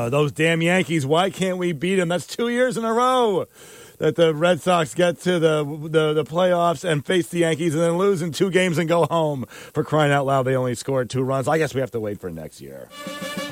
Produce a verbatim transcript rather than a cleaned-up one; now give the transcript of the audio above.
Uh, those damn Yankees, why can't we beat them? That's two years in a row that the Red Sox get to the, the the playoffs and face the Yankees and then lose in two games and go home. For crying out loud, they only scored two runs. I guess we have to wait for next year.